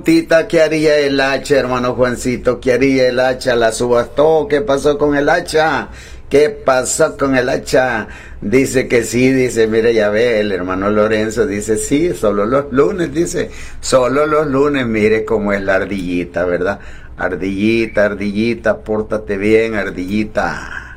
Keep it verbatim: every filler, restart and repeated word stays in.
Tita, ¿qué haría el hacha, hermano Juancito? ¿Qué haría el hacha? ¿La subastó? ¿Qué pasó con el hacha? ¿Qué pasó con el hacha? Dice que sí, dice, mire, ya ve, el hermano Lorenzo dice, sí, solo los lunes, dice, solo los lunes, mire cómo es la ardillita, ¿verdad? Ardillita, ardillita, pórtate bien, ardillita.